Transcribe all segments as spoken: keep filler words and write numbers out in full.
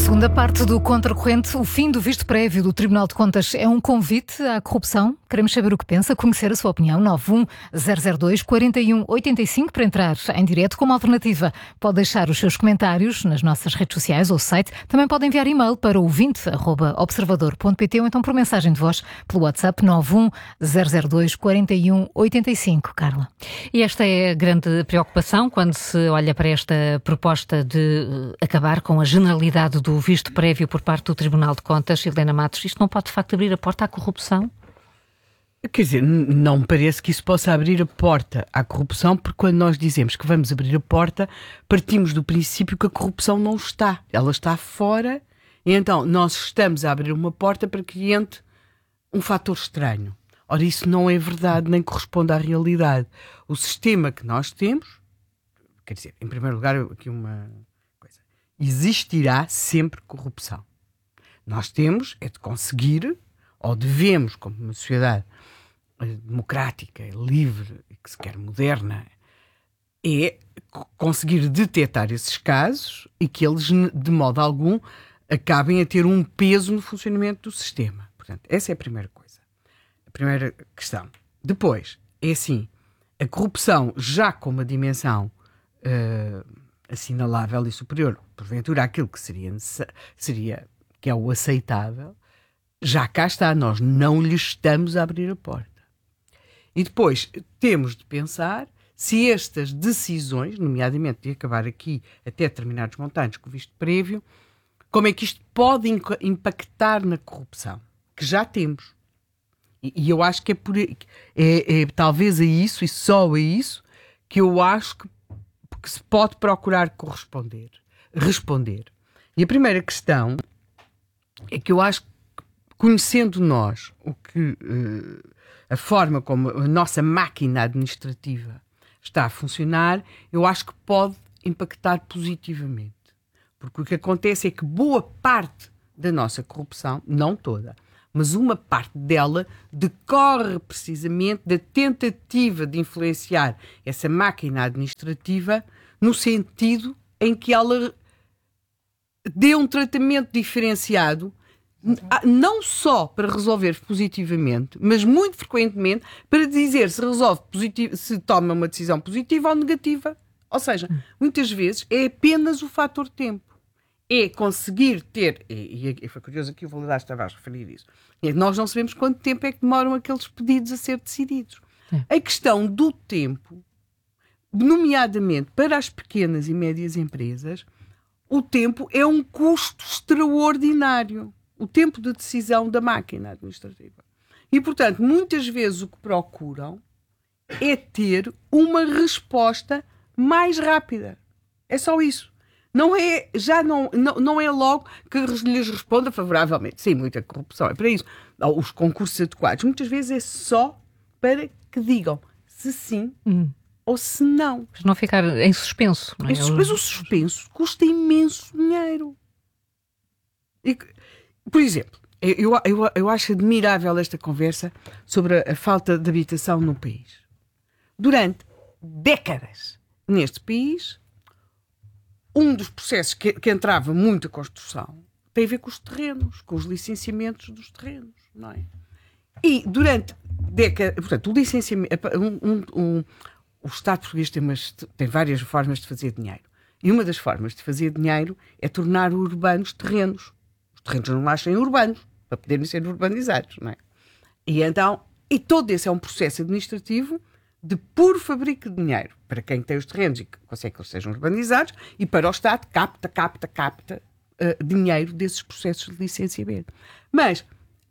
Segunda parte do Contracorrente, o fim do visto prévio do Tribunal de Contas é um convite à corrupção? Queremos saber o que pensa, conhecer a sua opinião. nove um zero zero dois, quatro um oito cinco para entrar em direto. Como alternativa, pode deixar os seus comentários nas nossas redes sociais ou site. Também pode enviar e-mail para ouvinte arroba observador ponto pt ou então por mensagem de voz pelo WhatsApp nove um zero zero dois, quatro um oito cinco. Carla. E esta é a grande preocupação quando se olha para esta proposta de acabar com a generalidade do visto prévio por parte do Tribunal de Contas. Helena Matos, isto não pode de facto abrir a porta à corrupção? Quer dizer, não me parece que isso possa abrir a porta à corrupção, porque quando nós dizemos que vamos abrir a porta, partimos do princípio que a corrupção não está. Ela está fora, e então nós estamos a abrir uma porta para que entre um fator estranho. Ora, isso não é verdade, nem corresponde à realidade. O sistema que nós temos, quer dizer, em primeiro lugar, aqui uma coisa, existirá sempre corrupção. Nós temos é de conseguir, ou devemos, como uma sociedade democrática, livre, e que se quer moderna, é conseguir detectar esses casos e que eles, de modo algum, acabem a ter um peso no funcionamento do sistema. Portanto, essa é a primeira coisa. A primeira questão. Depois, é assim, a corrupção já com uma dimensão uh, assinalável e superior, porventura aquilo que seria, seria que é o aceitável, já cá está, nós não lhe estamos a abrir a porta. E depois temos de pensar se estas decisões, nomeadamente de acabar aqui até determinados montantes com o visto prévio, como é que isto pode impactar na corrupção, que já temos. E, e eu acho que é, por, é, é talvez a isso, e só a isso, que eu acho que, que se pode procurar corresponder, responder. E a primeira questão é que eu acho que, conhecendo nós o que, uh, a forma como a nossa máquina administrativa está a funcionar, eu acho que pode impactar positivamente. Porque o que acontece é que boa parte da nossa corrupção, não toda, mas uma parte dela decorre precisamente da tentativa de influenciar essa máquina administrativa no sentido em que ela dê um tratamento diferenciado, não só para resolver positivamente, mas muito frequentemente para dizer se resolve positivo, se toma uma decisão positiva ou negativa. Ou seja, muitas vezes é apenas o fator tempo. É conseguir ter, e, e foi curioso aqui o Valadares Tavares referir isso, é que nós não sabemos quanto tempo é que demoram aqueles pedidos a ser decididos. É. A questão do tempo, nomeadamente para as pequenas e médias empresas, o tempo é um custo extraordinário. O tempo de decisão da máquina administrativa. E, portanto, muitas vezes o que procuram é ter uma resposta mais rápida. É só isso. Não é, já não, não, não é logo que lhes responda favoravelmente. Sim, muita corrupção, é para isso. Os concursos adequados, muitas vezes é só para que digam se sim hum. ou se não. Para não ficar em suspenso. Não é? Mas o suspenso custa imenso dinheiro. E... Por exemplo, eu, eu, eu acho admirável esta conversa sobre a, a falta de habitação no país. Durante décadas, neste país, um dos processos que, que entrava muito a construção tem a ver com os terrenos, com os licenciamentos dos terrenos, não é? E durante décadas, portanto, o licenciamento, um, um, um, o Estado português tem, umas, tem várias formas de fazer dinheiro. E uma das formas de fazer dinheiro é tornar urbanos terrenos. Os terrenos não nascem urbanos, para poderem ser urbanizados, não é? E então, e todo esse é um processo administrativo de puro fabrico de dinheiro, para quem tem os terrenos e que consegue que eles sejam urbanizados, e para o Estado capta, capta, capta uh, dinheiro desses processos de licenciamento. Mas,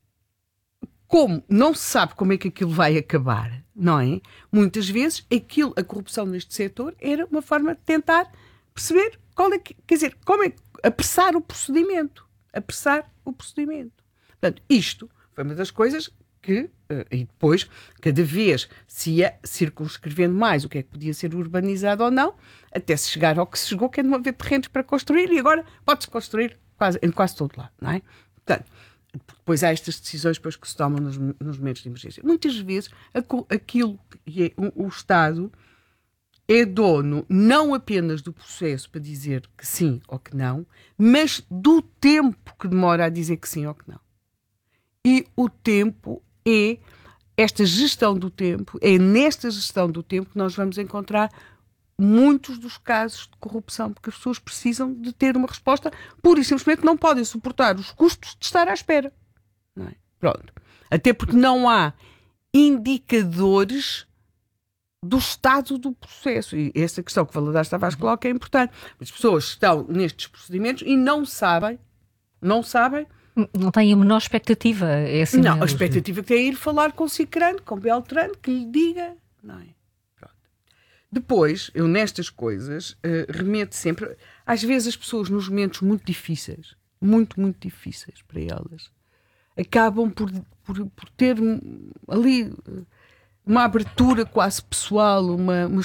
como não se sabe como é que aquilo vai acabar, não é? Muitas vezes, aquilo, a corrupção neste setor era uma forma de tentar perceber qual é que, quer dizer, como é apressar o procedimento. apressar o procedimento. Portanto, isto foi uma das coisas que, e depois, cada vez se ia circunscrevendo mais o que é que podia ser urbanizado ou não, até se chegar ao que se chegou, que é de não haver terrenos para construir, e agora pode-se construir quase, em quase todo lado, não é? Portanto, depois há estas decisões depois que se tomam nos, nos momentos de emergência. Muitas vezes, aquilo que é o, o Estado é dono não apenas do processo para dizer que sim ou que não, mas do tempo que demora a dizer que sim ou que não. E o tempo é, esta gestão do tempo, é nesta gestão do tempo que nós vamos encontrar muitos dos casos de corrupção, porque as pessoas precisam de ter uma resposta, pura e simplesmente não podem suportar os custos de estar à espera. Não é? Pronto. Até porque não há indicadores do estado do processo. E essa questão que o Valadares Tavares coloca é importante. As pessoas estão nestes procedimentos e não sabem, não sabem. Não têm a menor expectativa. É assim, não, a expectativa que tem é ir falar com Cicrano, com Beltrano, que lhe diga. Não é? Pronto. Depois, eu nestas coisas, uh, remeto sempre. Às vezes as pessoas, nos momentos muito difíceis, muito, muito difíceis para elas, acabam por, por, por ter ali uma abertura quase pessoal, uma, uma,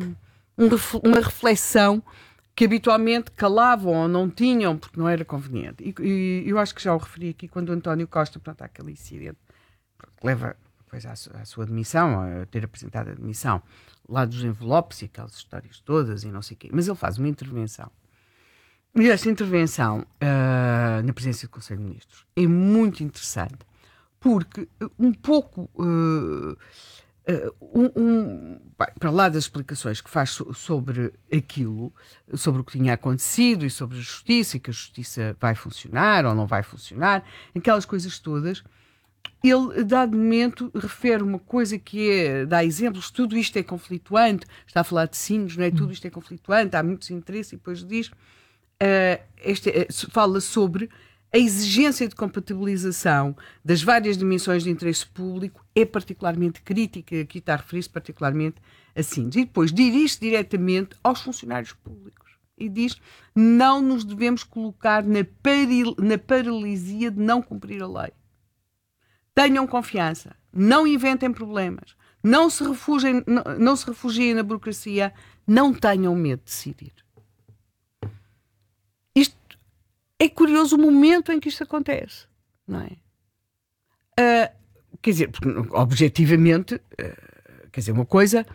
uma reflexão que habitualmente calavam ou não tinham porque não era conveniente. E, e eu acho que já o referi aqui quando o António Costa, pronto, há aquele incidente que leva depois à, à sua admissão, a ter apresentado a admissão lá dos envelopes e aquelas histórias todas e não sei o quê. Mas ele faz uma intervenção. E esta intervenção uh, na presença do Conselho de Ministros é muito interessante porque um pouco uh, uh, um, um, para lá das explicações que faz so, sobre aquilo, sobre o que tinha acontecido e sobre a justiça e que a justiça vai funcionar ou não vai funcionar, aquelas coisas todas, ele, a dado momento, refere uma coisa que é, dá exemplos, tudo isto é conflituante, está a falar de sinos, não é? Tudo isto é conflituante, há muitos interesses e depois diz... Uh, este, uh, fala sobre a exigência de compatibilização das várias dimensões de interesse público é particularmente crítica, aqui está a referir-se particularmente assim. E depois dirige-se diretamente aos funcionários públicos e diz: não nos devemos colocar na, paril, na paralisia de não cumprir a lei. Tenham confiança, não inventem problemas, não se refugiem, não, não se refugiem na burocracia, não tenham medo de decidir. Isto é curioso o momento em que isto acontece, não é? Uh, quer dizer, porque objetivamente, uh, quer dizer, uma coisa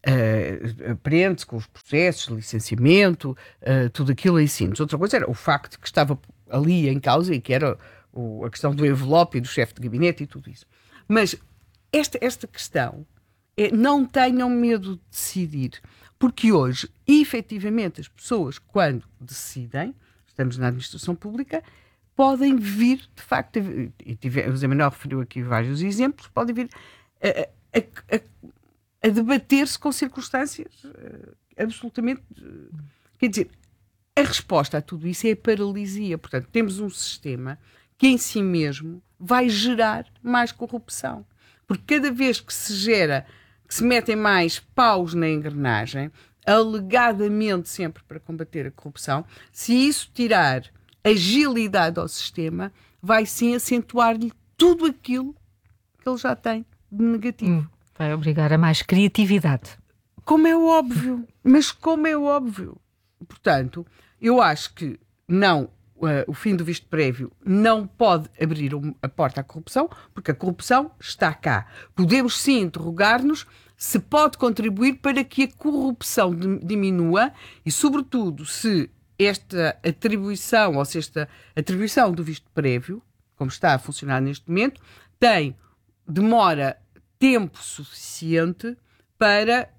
uh, aprende-se com os processos, licenciamento, uh, tudo aquilo em si. Outra coisa era o facto que estava ali em causa e que era o, a questão do envelope e do chefe de gabinete e tudo isso. Mas esta, esta questão é: não tenham medo de decidir, porque hoje, efetivamente, as pessoas, quando decidem, estamos na administração pública, podem vir, de facto, e tive, o José Manuel referiu aqui vários exemplos, podem vir a, a, a, a debater-se com circunstâncias uh, absolutamente... Uh, quer dizer, a resposta a tudo isso é a paralisia. Portanto, temos um sistema que em si mesmo vai gerar mais corrupção. Porque cada vez que se gera, que se metem mais paus na engrenagem, alegadamente sempre para combater a corrupção, se isso tirar agilidade ao sistema, vai sim acentuar-lhe tudo aquilo que ele já tem de negativo. Hum, vai obrigar a mais criatividade. Como é óbvio, mas como é óbvio. Portanto, eu acho que não, uh, o fim do visto prévio não pode abrir a porta à corrupção, porque a corrupção está cá. Podemos sim interrogar-nos se pode contribuir para que a corrupção diminua e, sobretudo, se esta atribuição, ou se esta atribuição do visto prévio, como está a funcionar neste momento, tem, demora tempo suficiente para,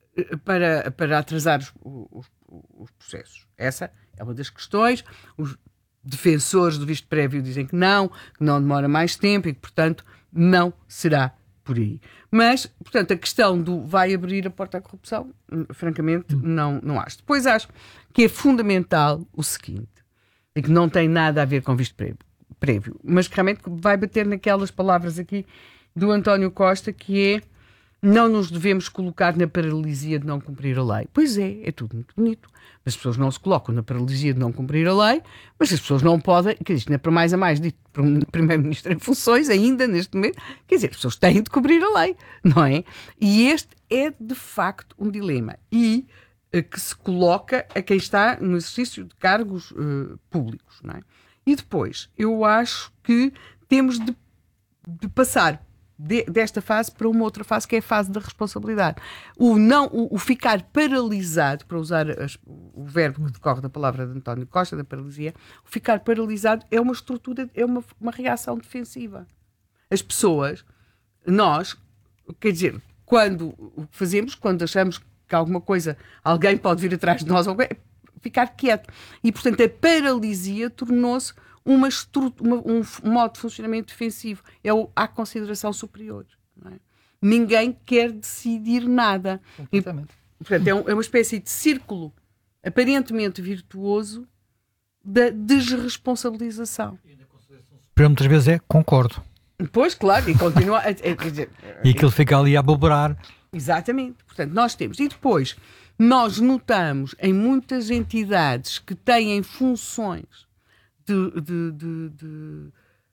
para, para atrasar os, os, os processos. Essa é uma das questões. Os defensores do visto prévio dizem que não, que não demora mais tempo e que, portanto, não será por aí. Mas, portanto, a questão do vai abrir a porta à corrupção, francamente, não, não acho. Depois acho que é fundamental o seguinte, e que não tem nada a ver com visto prévio, prévio, mas que realmente vai bater naquelas palavras aqui do António Costa, que é: não nos devemos colocar na paralisia de não cumprir a lei. Pois é, é tudo muito bonito. As pessoas não se colocam na paralisia de não cumprir a lei, mas as pessoas não podem, quer dizer, para mais a mais dito por um primeiro-ministro em funções, ainda neste momento, quer dizer, as pessoas têm de cumprir a lei, não é? E este é, de facto, um dilema. E uh, que se coloca a quem está no exercício de cargos uh, públicos, não é? E depois, eu acho que temos de, de passar de, desta fase para uma outra fase, que é a fase da responsabilidade. O, não, o, o ficar paralisado, para usar as, o verbo que decorre da palavra de António Costa, da paralisia, o ficar paralisado é uma estrutura, é uma, uma reação defensiva. As pessoas, nós, quer dizer, quando o que fazemos, quando achamos que alguma coisa, alguém pode vir atrás de nós, é ficar quieto. E, portanto, a paralisia tornou-se Uma uma, um modo de funcionamento defensivo. É o, à consideração superior. Não é? Ninguém quer decidir nada. E, portanto, é, um, é uma espécie de círculo aparentemente virtuoso da desresponsabilização. Para muitas vezes é concordo. Pois, claro, e continua a, a, a dizer, e aquilo fica ali a bobrar. Exatamente. Portanto, nós temos. E depois, nós notamos em muitas entidades que têm funções De, de, de, de,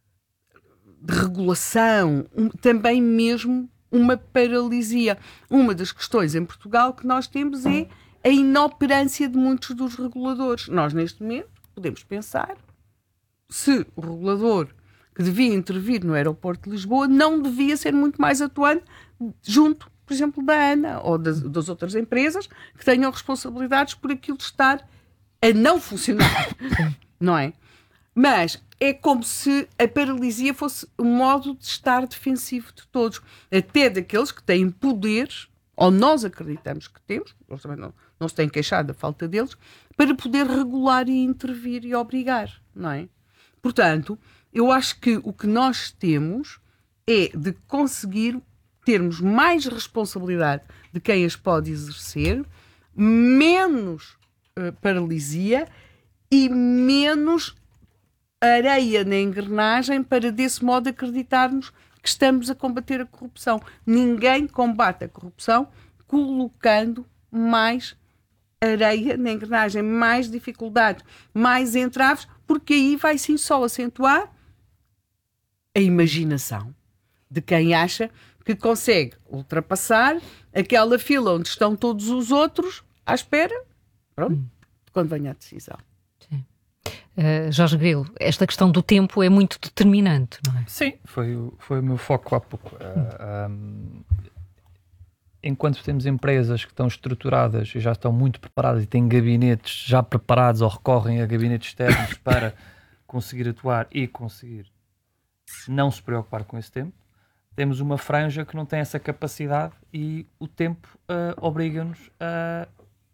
de regulação, um, também mesmo uma paralisia. Uma das questões em Portugal que nós temos é a inoperância de muitos dos reguladores. Nós, neste momento, podemos pensar se o regulador que devia intervir no aeroporto de Lisboa não devia ser muito mais atuante junto, por exemplo, da ANA ou das, das outras empresas que tenham responsabilidades por aquilo de estar a não funcionar. Não é? Mas é como se a paralisia fosse um modo de estar defensivo de todos, até daqueles que têm poderes, ou nós acreditamos que temos, eles também não, não se têm queixado da falta deles, para poder regular e intervir e obrigar, não é? Portanto, eu acho que o que nós temos é de conseguir termos mais responsabilidade de quem as pode exercer, menos uh, paralisia e menos areia na engrenagem para, desse modo, acreditarmos que estamos a combater a corrupção. Ninguém combate a corrupção colocando mais areia na engrenagem, mais dificuldades, mais entraves, porque aí vai sim só acentuar a imaginação de quem acha que consegue ultrapassar aquela fila onde estão todos os outros à espera, pronto, quando venha a decisão. Uh, Jorge Grilo, esta questão do tempo é muito determinante, não é? Sim, foi, o, foi o meu foco há pouco. Uh, um, enquanto temos empresas que estão estruturadas e já estão muito preparadas e têm gabinetes já preparados ou recorrem a gabinetes externos para conseguir atuar e conseguir não se preocupar com esse tempo, temos uma franja que não tem essa capacidade e o tempo uh, obriga-nos a,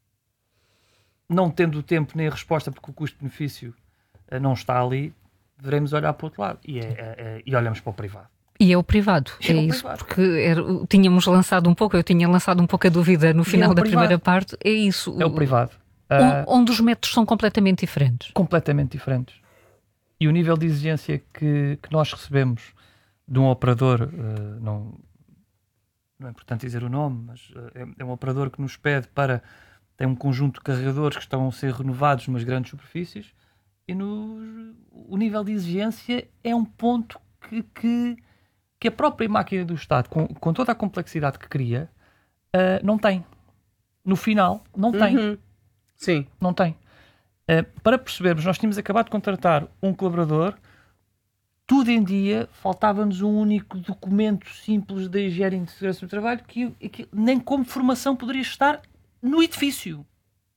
não tendo o tempo nem a resposta, porque o custo-benefício não está ali, devemos olhar para o outro lado e, é, é, e olhamos para o privado. E é o privado, é, é o isso, privado. Porque era, tínhamos lançado um pouco, eu tinha lançado um pouco a dúvida no final é da privado. primeira parte, é isso. É o privado. Uh, onde os métodos são completamente diferentes. Completamente diferentes. E o nível de exigência que, que nós recebemos de um operador, uh, não, não é importante dizer o nome, mas uh, é, é um operador que nos pede para, tem um conjunto de carregadores que estão a ser renovados nas grandes superfícies, e no, o nível de exigência é um ponto que, que, que a própria máquina do Estado, com, com toda a complexidade que cria, uh, não tem. No final, não tem. Uhum. Sim. Não tem. Uh, para percebermos, nós tínhamos acabado de contratar um colaborador, tudo em dia, faltava-nos um único documento simples da higiene de segurança do trabalho que, que nem como formação poderia estar no edifício.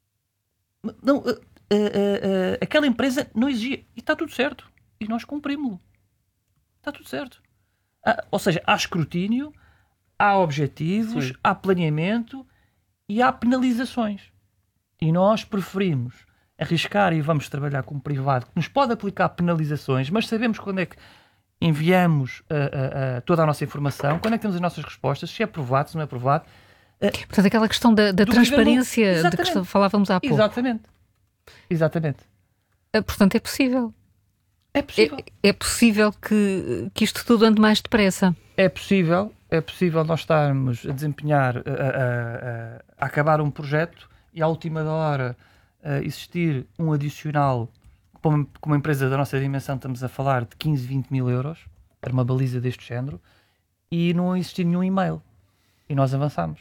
Não... Uh, Uh, uh, uh, aquela empresa não exigia e está tudo certo e nós cumprimos-lo, está tudo certo. Ah, ou seja, há escrutínio, há objetivos, Sim. há planeamento e há penalizações, e nós preferimos arriscar e vamos trabalhar com um privado que nos pode aplicar penalizações, mas sabemos quando é que enviamos uh, uh, uh, toda a nossa informação, quando é que temos as nossas respostas, se é aprovado, se não é aprovado. uh, Portanto, aquela questão da, da transparência de que falávamos há pouco. Exatamente. Exatamente. Portanto, é possível. É possível. É, é possível que, que isto tudo ande mais depressa. É possível. É possível nós estarmos a desempenhar, a, a, a acabar um projeto e à última hora a existir um adicional, como uma empresa da nossa dimensão estamos a falar de quinze, vinte mil euros, para uma baliza deste género, e não existir nenhum e-mail. E nós avançamos.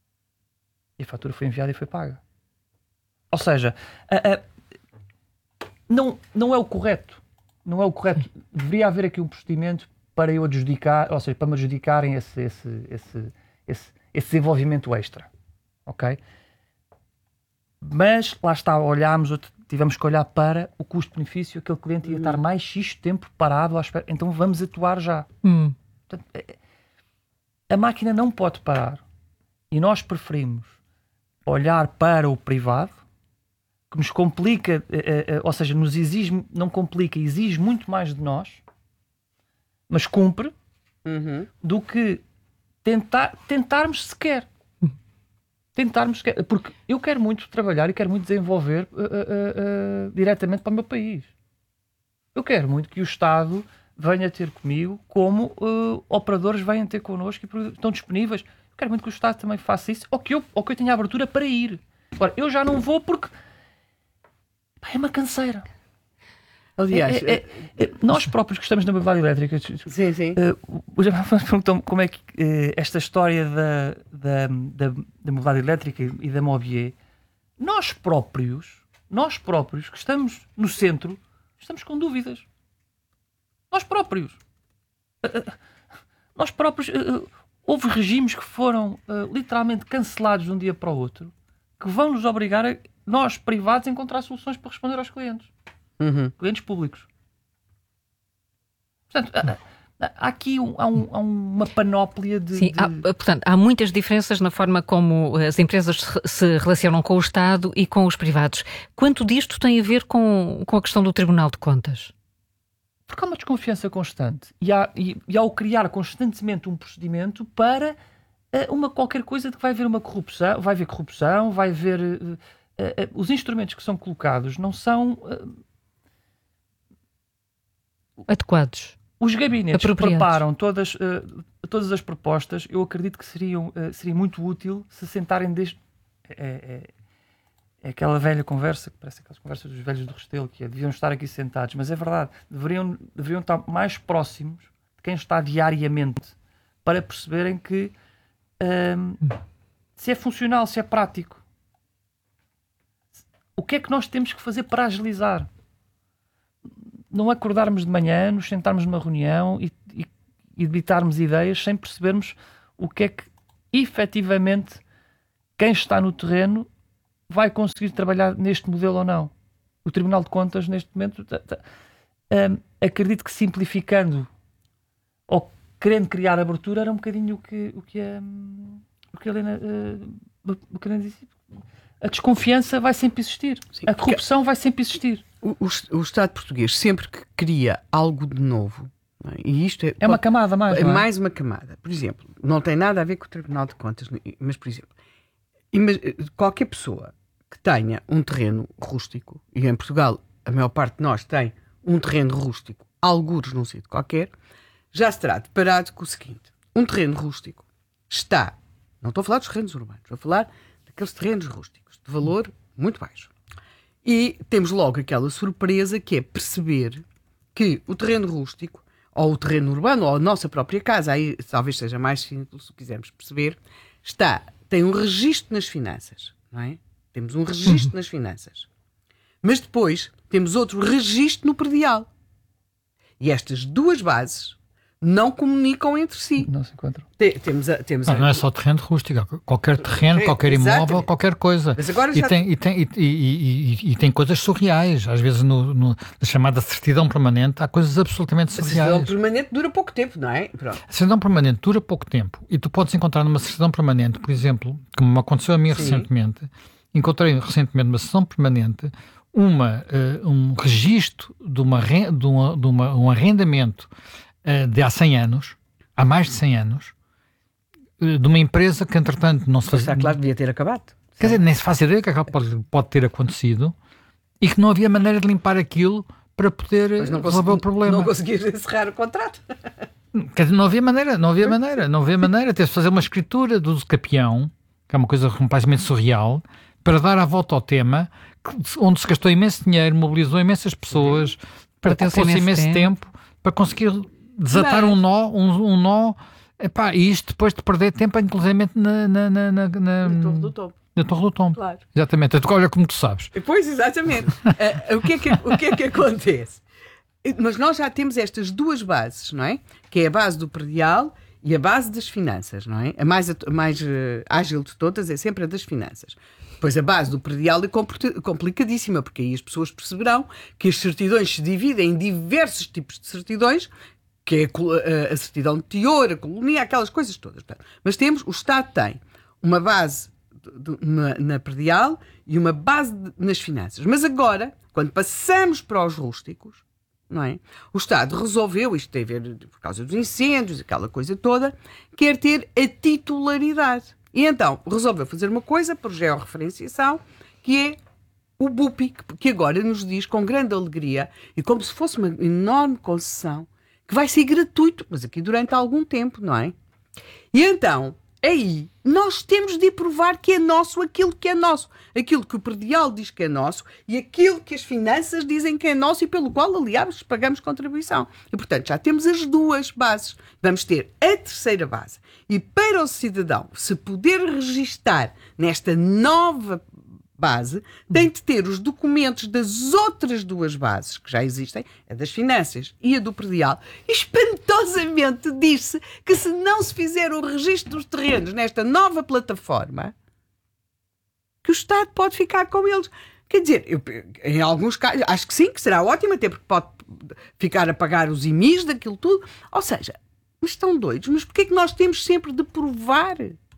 E a fatura foi enviada e foi paga. Ou seja, a, a, não, não é o correto. Não é o correto. Deveria haver aqui um procedimento para eu adjudicar, ou seja, para me adjudicarem esse, esse, esse, esse, esse desenvolvimento extra. Ok? Mas lá está, olhámos, tivemos que olhar para o custo-benefício, aquele cliente ia estar mais X tempo parado à espera, então vamos atuar já. Hum. Portanto, a máquina não pode parar e nós preferimos olhar para o privado, que nos complica, ou seja, nos exige, não complica, exige muito mais de nós, mas cumpre, Uhum. do que tentar, tentarmos sequer. Tentarmos sequer. Porque eu quero muito trabalhar e quero muito desenvolver uh, uh, uh, uh, diretamente para o meu país. Eu quero muito que o Estado venha ter comigo como uh, operadores venham ter connosco e estão disponíveis. Eu quero muito que o Estado também faça isso, ou que eu, ou que eu tenha abertura para ir. Agora, eu já não vou porque pá, é uma canseira. Aliás, É, é, é, nós próprios que estamos na mobilidade elétrica, sim, sim. uh, o Jamal perguntou-me como é que uh, esta história da, da, da, da mobilidade elétrica e da Mobier, nós próprios, nós próprios que estamos no centro, estamos com dúvidas. Nós próprios. Uh, uh, nós próprios. Uh, uh, houve regimes que foram uh, literalmente cancelados de um dia para o outro, que vão nos obrigar a nós, privados, a encontrar soluções para responder aos clientes. Uhum. Clientes públicos. Portanto, há, há aqui um, há, um, há uma panóplia de... Sim, de... há, portanto, há muitas diferenças na forma como as empresas se relacionam com o Estado e com os privados. Quanto disto tem a ver com, com a questão do Tribunal de Contas? Porque há uma desconfiança constante. E, há, e, e ao criar constantemente um procedimento para uh, uma qualquer coisa de que vai haver uma corrupção, vai haver corrupção, vai haver... Uh, uh, uh, os instrumentos que são colocados não são... Uh, adequados. Os gabinetes que apropriados. preparam todas, uh, todas as propostas, eu acredito que seriam, uh, seria muito útil se sentarem desde... É, é, é aquela velha conversa, que parece aquelas conversas dos velhos do Restelo, que é, deviam estar aqui sentados, mas é verdade, deveriam, deveriam estar mais próximos de quem está diariamente, para perceberem que um, se é funcional, se é prático. O que é que nós temos que fazer para agilizar? Não acordarmos de manhã, nos sentarmos numa reunião e, e, e debitarmos ideias sem percebermos o que é que efetivamente quem está no terreno vai conseguir trabalhar neste modelo ou não. O Tribunal de Contas, neste momento, tá, tá, um, acredito que simplificando ou querendo criar abertura era um bocadinho o que, o que, um, o que a Helena uh, o que a Helena disse. A desconfiança vai sempre existir. Sim, a corrupção vai sempre existir. O, o, o Estado português, sempre que cria algo de novo, não é? E isto é, É uma camada mais, é não é? mais uma camada. Por exemplo, não tem nada a ver com o Tribunal de Contas, mas, por exemplo, imag- qualquer pessoa que tenha um terreno rústico, e em Portugal a maior parte de nós tem um terreno rústico, algures num sítio qualquer, já se terá deparado com o seguinte: um terreno rústico está, não estou a falar dos terrenos urbanos, estou a falar daqueles terrenos rústicos de valor muito baixo. E temos logo aquela surpresa que é perceber que o terreno rústico, ou o terreno urbano, ou a nossa própria casa, aí talvez seja mais simples se quisermos perceber, está, tem um registro nas finanças, não é? Temos um registro nas finanças. Mas depois temos outro registro no predial. E estas duas bases não comunicam entre si. Não se encontram. Te- temos a, temos Não, a- não é só terreno rústico, qualquer terreno, É, qualquer imóvel, exatamente. qualquer coisa. Mas agora E já- tem, e, tem, e, e- e- e- e tem coisas surreais. Às vezes, no, no- na chamada certidão permanente, há coisas absolutamente a certidão surreais. permanente dura pouco tempo, não é? Pronto. A certidão permanente dura pouco tempo e tu podes encontrar numa certidão permanente, por exemplo, como me aconteceu a mim Sim. recentemente, encontrei recentemente numa certidão permanente uma, eh, um registro de, uma, ren- de, uma, de uma- um arrendamento eh, de há cem anos, há mais de cem anos, eh, de uma empresa que entretanto não se Mas fazia... está claro que devia ter acabado. Quer dizer, nem se faz ideia que aquilo pode, pode ter acontecido e que não havia maneira de limpar aquilo para poder Mas não resolver consegui- o problema. Não conseguias encerrar o contrato. Quer dizer, não havia maneira, não havia maneira, não havia maneira. Teve de fazer uma escritura do capião, que é uma coisa completamente surreal, para dar a volta ao tema, que- onde se gastou imenso dinheiro, mobilizou imensas pessoas, para ter Perdeu-se imenso imenso tempo, para conseguir desatar Mas- um nó, um, um nó, epá, e isto depois de perder tempo, inclusive na, na, na, na, na, Na Torre do Tombo, na Torre do Tombo. claro. Exatamente, olha como tu sabes. Pois, exatamente. Ah, o, que é que, o que é que acontece? Mas nós já temos estas duas bases, não é? Que é a base do predial e a base das finanças, não é? A mais, a mais uh, ágil de todas é sempre a das finanças. Pois a base do predial é complicadíssima, porque aí as pessoas perceberão que as certidões se dividem em diversos tipos de certidões, que é a, a, a certidão de teor, a colunia, aquelas coisas todas. Mas temos, o Estado tem uma base de, de, na, na predial e uma base de, nas finanças. Mas agora, quando passamos para os rústicos, não é? O Estado resolveu, isto tem a ver por causa dos incêndios, aquela coisa toda, quer ter a titularidade. E então resolveu fazer uma coisa por georreferenciação, que é o B U P I, que agora nos diz com grande alegria e como se fosse uma enorme concessão, que vai ser gratuito, mas aqui durante algum tempo, não é? E então, aí, nós temos de provar que é nosso aquilo que é nosso. Aquilo que o predial diz que é nosso e aquilo que as finanças dizem que é nosso e pelo qual, aliás, pagamos contribuição. E, portanto, já temos as duas bases. Vamos ter a terceira base. E para o cidadão se poder registar nesta nova base, tem de ter os documentos das outras duas bases que já existem, a das finanças e a do predial. E espantosamente diz-se que se não se fizer o registro dos terrenos nesta nova plataforma, que o Estado pode ficar com eles. Quer dizer, eu, em alguns casos, acho que sim, que será ótimo, até porque pode ficar a pagar os I M Is daquilo tudo. Ou seja, mas estão doidos, mas porquê é que nós temos sempre de provar?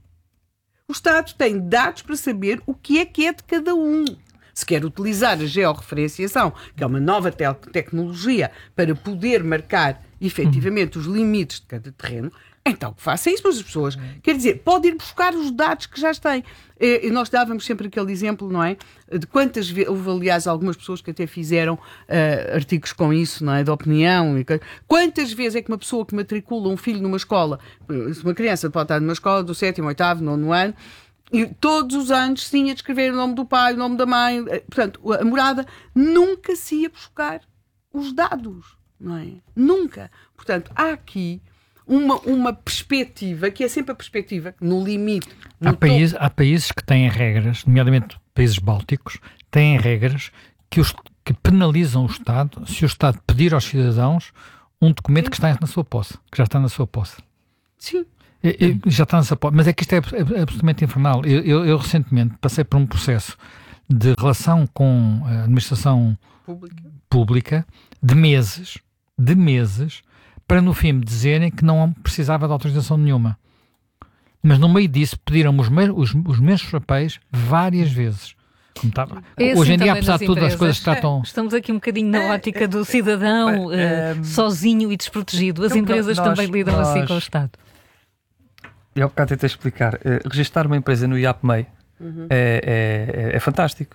O Estado tem dados para saber o que é que é de cada um. Se quer utilizar a georreferenciação, que é uma nova te- tecnologia para poder marcar efetivamente os limites de cada terreno, então que faça isso, mas as pessoas, quer dizer, podem ir buscar os dados que já têm. E nós dávamos sempre aquele exemplo, não é? De quantas vezes, houve aliás algumas pessoas que até fizeram uh, artigos com isso, não é? De opinião. E quantas vezes é que uma pessoa que matricula um filho numa escola, uma criança pode estar numa escola do sétimo, oitavo, nono ano, e todos os anos se tinha de escrever o nome do pai, o nome da mãe, portanto, a morada, nunca se ia buscar os dados, não é? Nunca. Portanto, há aqui uma, uma perspectiva, que é sempre a perspectiva, no limite. No há, país, há países que têm regras, nomeadamente países bálticos, têm regras que, os, que penalizam o Estado se o Estado pedir aos cidadãos um documento Sim. que está na sua posse, que já está na sua posse. Sim. Eu, eu, já está nessa posse. Mas é que isto é, é absolutamente infernal. Eu, eu, eu recentemente passei por um processo de relação com a administração pública, pública de meses, de meses, para no fim me dizerem que não precisava de autorização nenhuma. Mas no meio disso pediram-me os, me- os, os mesmos papéis várias vezes. Como tá, é hoje assim em dia, apesar de tudo, empresas. as coisas que tratam... Estamos aqui um bocadinho na ótica do cidadão uh, um, sozinho e desprotegido. As empresas nós, também lidam nós, assim com o Estado. Eu há bocado tentei explicar. Uh, registrar uma empresa no I A P M E I uhum. é, é, é fantástico.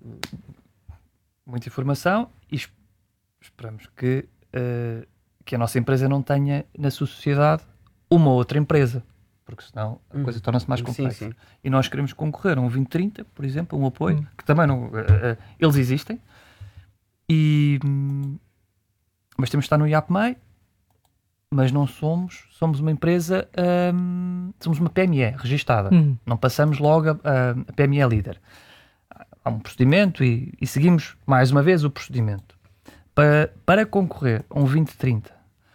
Muita informação e esperamos que, uh, que a nossa empresa não tenha na sua sociedade uma outra empresa, porque senão a coisa torna-se mais complexa. Sim, sim. E nós queremos concorrer a um vinte trinta, por exemplo, um apoio, hum. que também não... Uh, uh, eles existem, e, um, mas temos de estar no I A P M E I, mas não somos, somos uma empresa, um, somos uma P M E registada. Hum. Não passamos logo a, a P M E líder. Há um procedimento e, e seguimos mais uma vez o procedimento. Para, para concorrer a um vinte trinta,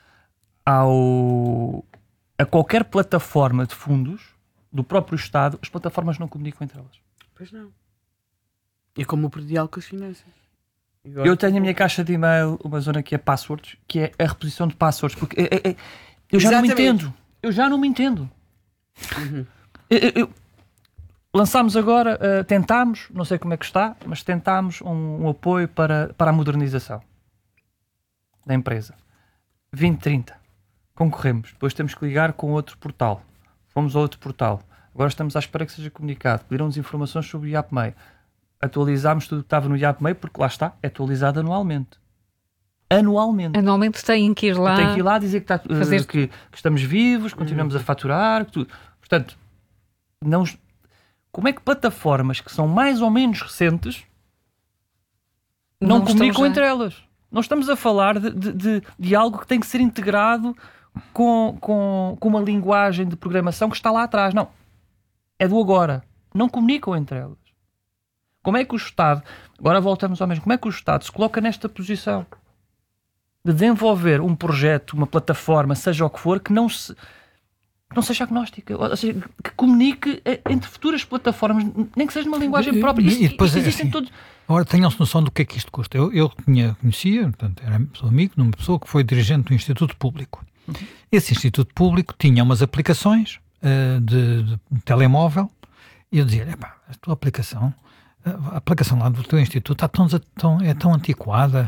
ao, a qualquer plataforma de fundos do próprio Estado, as plataformas não comunicam entre elas. Pois não. É como o predial com as finanças. Igual eu tenho a minha caixa de e-mail, uma zona que é passwords, que é a reposição de passwords, porque é, é, é, eu já Exatamente. não me entendo. Eu já não me entendo. Uhum. Eu, eu, lançámos agora, uh, tentámos, não sei como é que está, mas tentámos um, um apoio para, para a modernização da empresa. vinte trinta. Concorremos. Depois temos que ligar com outro portal. Fomos a outro portal. Agora estamos à espera que seja comunicado. Pediram-nos informações sobre o I A P M E I. Atualizámos tudo que estava no I A P M E I, porque lá está, é atualizado anualmente. Anualmente. Anualmente têm que ir lá. Tem que ir lá dizer que, está, fazer... uh, que, que estamos vivos, continuamos uhum. a faturar, tudo. Portanto, não... como é que plataformas que são mais ou menos recentes não, não comunicam entre elas? Nós estamos a falar de, de, de, de algo que tem que ser integrado com, com, com uma linguagem de programação que está lá atrás. Não. É do agora. Não comunicam entre elas. Como é que o Estado, agora voltamos ao mesmo, como é que o Estado se coloca nesta posição? de desenvolver um projeto, uma plataforma, seja o que for, que não, se, não seja agnóstica, ou seja, que comunique entre futuras plataformas, nem que seja numa linguagem própria. Isto, e depois isto é existem assim, todos. Agora tenham-se noção do que é que isto custa. Eu, eu tinha, conhecia, portanto, era sou amigo de uma pessoa que foi dirigente do Instituto Público. Uhum. Esse Instituto Público tinha umas aplicações uh, de, de telemóvel e eu dizia, epá, a tua aplicação, a aplicação lá do teu Instituto está tão, tão, é tão antiquada,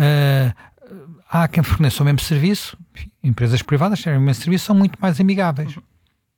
uh, há quem forneça o mesmo serviço, empresas privadas que têm o mesmo serviço, são muito mais amigáveis. Uhum.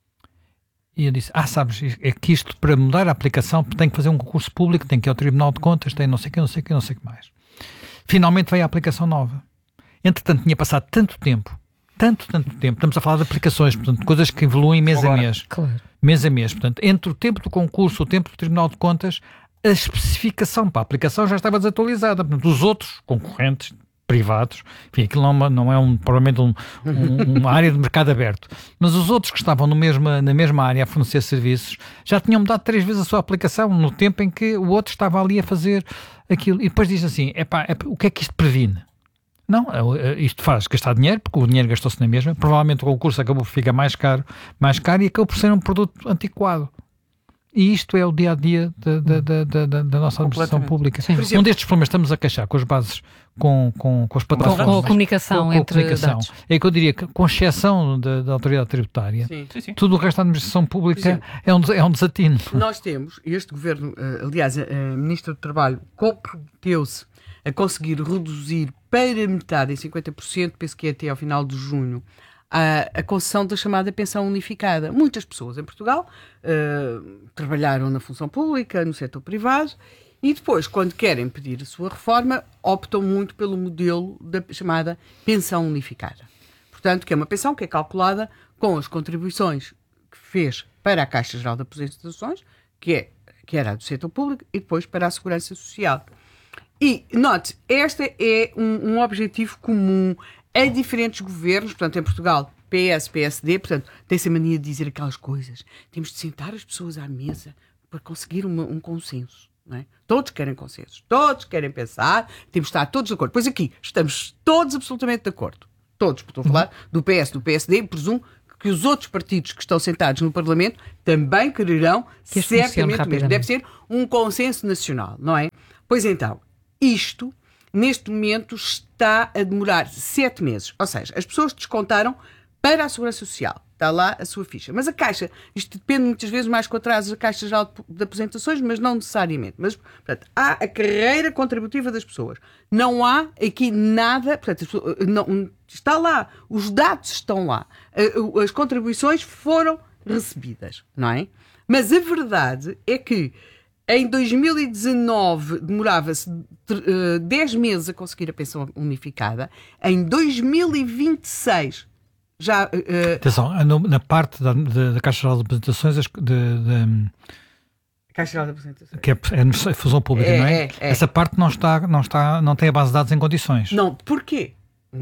E eu disse, ah, sabes, é que isto para mudar a aplicação tem que fazer um concurso público, tem que ir ao Tribunal de Contas, tem não sei o que, não sei o que, não sei o que mais. Finalmente veio a aplicação nova. Entretanto, tinha passado tanto tempo, tanto, tanto tempo, estamos a falar de aplicações, portanto, coisas que evoluem mês Agora, a mês. Claro. Mês a mês. Portanto, entre o tempo do concurso, o tempo do Tribunal de Contas, a especificação para a aplicação já estava desatualizada. Portanto, os outros concorrentes privados, enfim, aquilo não, não é um, provavelmente um, um, uma área de mercado aberto, mas os outros que estavam no mesma, na mesma área a fornecer serviços já tinham mudado três vezes a sua aplicação no tempo em que o outro estava ali a fazer aquilo. E depois diz assim, epá, epá, o que é que isto previne? Não, isto faz gastar dinheiro, porque o dinheiro gastou-se na mesma, provavelmente o concurso acabou por ficar mais caro, mais caro e acabou por ser um produto antiquado. E isto é o dia-a-dia da, da, da, da, da nossa administração pública. Sim. Um destes problemas estamos a queixar com as bases, com, com, com as plataformas. Com a comunicação com, com entre a comunicação. dados. É que eu diria que, com exceção da, da autoridade tributária, sim. Sim, sim. Tudo o resto da administração pública é um, é um desatino. Nós temos, este governo, aliás, a Ministra do Trabalho comprometeu-se a conseguir reduzir para metade, em cinquenta por cento, penso que é até ao final de junho, a, a concessão da chamada pensão unificada. Muitas pessoas em Portugal uh, trabalharam na função pública, no setor privado, e depois, quando querem pedir a sua reforma, optam muito pelo modelo da chamada pensão unificada. Portanto, que é uma pensão que é calculada com as contribuições que fez para a Caixa Geral de Aposentações, que, é, que era a do setor público, e depois para a Segurança Social. E, note, este é um, um objetivo comum a diferentes governos, portanto, em Portugal, P S, P S D, portanto, tem-se a mania de dizer aquelas coisas. Temos de sentar as pessoas à mesa para conseguir uma, um consenso. Não é? Todos querem consensos, todos querem pensar, temos de estar todos de acordo. Pois aqui, estamos todos absolutamente de acordo. Todos, estou a falar do P S, do P S D, presumo que os outros partidos que estão sentados no Parlamento também quererão, que certamente mesmo. Deve ser um consenso nacional, não é? Pois então, isto, neste momento, está a demorar sete meses. Ou seja, as pessoas descontaram para a Segurança Social. Está lá a sua ficha. Mas a Caixa, isto depende muitas vezes mais com atrasos da Caixa Geral de Aposentações, mas não necessariamente. Mas, portanto, há a carreira contributiva das pessoas. Não há aqui nada, portanto, não, está lá, os dados estão lá, as contribuições foram recebidas, não é? Mas a verdade é que em dois mil e dezanove demorava-se uh, dez meses a conseguir a pensão unificada. Em dois mil e vinte e seis já... Uh, Atenção, na parte da, da Caixa Geral de Apresentações, de, de, Caixa Geral de Apresentações. Que é, é a fusão pública, é, não é? é, é? Essa parte não, está, não, está, não tem a base de dados em condições. Não, porquê?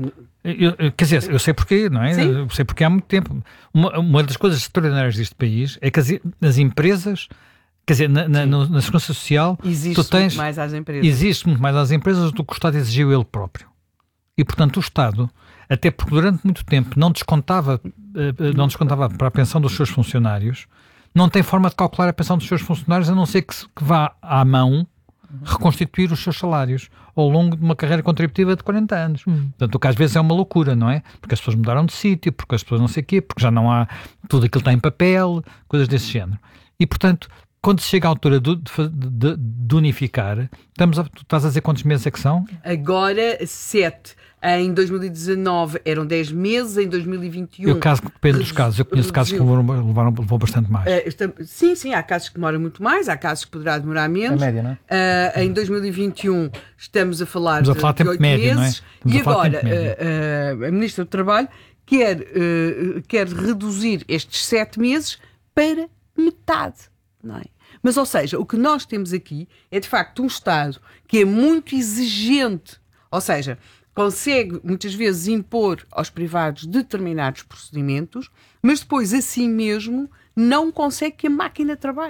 Eu, eu, quer dizer, eu sei porquê, não é? Sim. Eu sei porque há muito tempo. Uma, uma das coisas extraordinárias deste país é que as, as empresas... Quer dizer, na, na, na Segurança Social existe tu tens, muito mais às empresas. Existe muito mais às empresas do que o Estado exigiu ele próprio. E, portanto, o Estado, até porque durante muito tempo não descontava, não descontava para a pensão dos seus funcionários, não tem forma de calcular a pensão dos seus funcionários, a não ser que, que vá à mão reconstituir os seus salários ao longo de uma carreira contributiva de quarenta anos. Hum. Portanto, o que às vezes é uma loucura, não é? Porque as pessoas mudaram de sítio, porque as pessoas não sei o quê, porque já não há tudo aquilo está em papel, coisas desse género. E, portanto, quando se chega à altura de, de, de unificar, estamos a, tu estás a dizer quantos meses é que são? Agora, sete. Em dois mil e dezanove eram dez meses, em dois mil e vinte e um... Eu caso que depende dos casos. Eu conheço casos que levaram, levaram, levou bastante mais. Uh, está, sim, sim, há casos que demoram muito mais, há casos que poderá demorar menos. A média, não é? Uh, em dois mil e vinte e um estamos a falar estamos a falar de, de oito médio, meses. Não é? E agora, uh, uh, a Ministra do Trabalho quer, uh, quer reduzir estes sete meses para metade. Não é? Mas, ou seja, o que nós temos aqui é, de facto, um Estado que é muito exigente, ou seja, consegue, muitas vezes, impor aos privados determinados procedimentos, mas depois, assim mesmo, não consegue que a máquina trabalhe.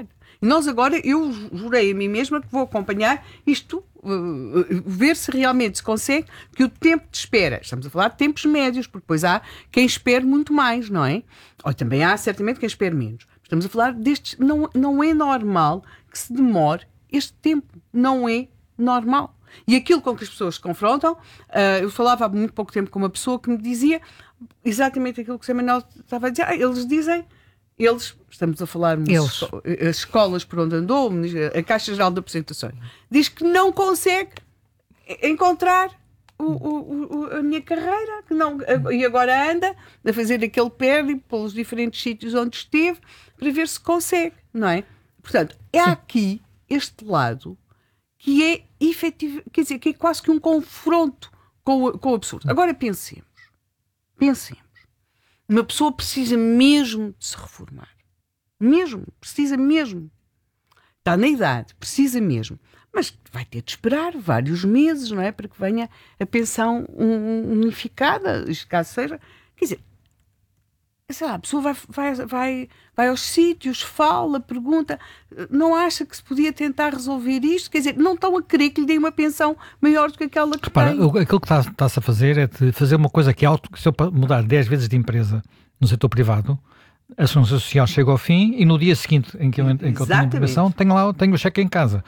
E nós agora, eu jurei a mim mesma que vou acompanhar isto, uh, ver se realmente se consegue que o tempo de espera, estamos a falar de tempos médios, porque depois há quem espere muito mais, não é? Ou também há certamente quem espere menos. Estamos a falar destes, não, não é normal que se demore este tempo, não é normal. E aquilo com que as pessoas se confrontam, uh, eu falava há muito pouco tempo com uma pessoa que me dizia exatamente aquilo que o Zé Manuel estava a dizer. Ah, eles dizem, eles, estamos a falar eles. as escolas por onde andou, a Caixa Geral de Apresentações, diz que não consegue encontrar o, o, o, a minha carreira, que não, e agora anda a fazer aquele périplo pelos diferentes sítios onde esteve para ver se consegue, não é? Portanto, é aqui este lado que é efetivo, quer dizer, que é quase que um confronto com o, com o absurdo. Agora pensemos, pensemos, uma pessoa precisa mesmo de se reformar, mesmo, precisa mesmo, está na idade, precisa mesmo, mas vai ter de esperar vários meses, não é, para que venha a pensão unificada, caso seja, quer dizer, sei lá, a pessoa vai, vai, vai, vai aos sítios, fala, pergunta, não acha que se podia tentar resolver isto? Quer dizer, não estão a querer que lhe deem uma pensão maior do que aquela que Repara, tem. aquilo que está-se está a fazer é de fazer uma coisa que é auto, que se eu mudar dez vezes de empresa no setor privado, a segurança social chega ao fim e no dia seguinte em que eu, em que eu tenho a informação, tenho lá tenho o cheque em casa.